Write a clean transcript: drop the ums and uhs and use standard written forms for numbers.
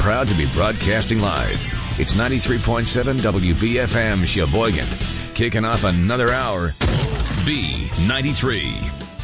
proud to be broadcasting live. It's 93.7 WBFM Sheboygan. Kicking off another hour. B93.